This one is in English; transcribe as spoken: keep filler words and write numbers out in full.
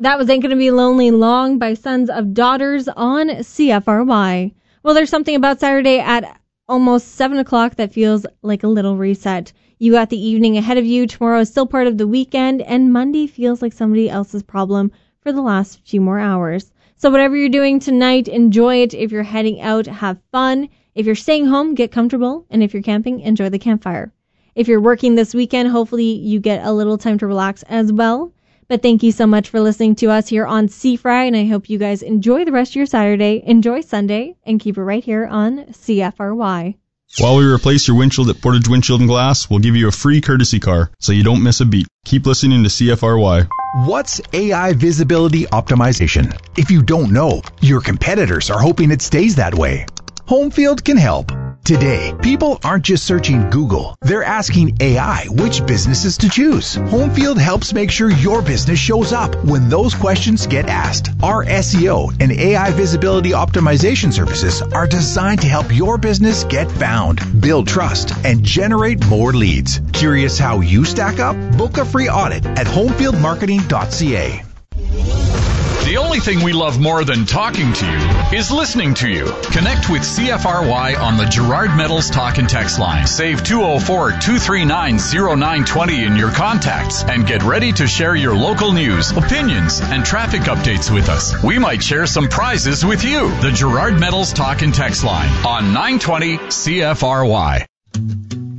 That was Ain't Gonna Be Lonely Long by Sons of Daughters on C F R Y. Well, there's something about Saturday at almost seven o'clock that feels like a little reset. You got the evening ahead of you. Tomorrow is still part of the weekend, and Monday feels like somebody else's problem for the last few more hours. So whatever you're doing tonight, enjoy it. If you're heading out, have fun. If you're staying home, get comfortable. And if you're camping, enjoy the campfire. If you're working this weekend, hopefully you get a little time to relax as well. But thank you so much for listening to us here on C F R Y, and I hope you guys enjoy the rest of your Saturday, enjoy Sunday, and keep it right here on C F R Y. While we replace your windshield at Portage Windshield and Glass, we'll give you a free courtesy car, so you don't miss a beat. Keep listening to C F R Y. What's A I visibility optimization? If you don't know, your competitors are hoping it stays that way. Homefield can help. Today, people aren't just searching Google. They're asking A I which businesses to choose. Homefield helps make sure your business shows up when those questions get asked. Our S E O and A I visibility optimization services are designed to help your business get found, build trust, and generate more leads. Curious how you stack up? Book a free audit at homefield marketing dot c a. The only thing we love more than talking to you is listening to you. Connect with C F R Y on the Gerard Metals Talk and Text line. Save two oh four, two three nine, oh nine two oh in your contacts and get ready to share your local news, opinions, and traffic updates with us. We might share some prizes with you. The Gerard Metals Talk and Text line on nine twenty C F R Y.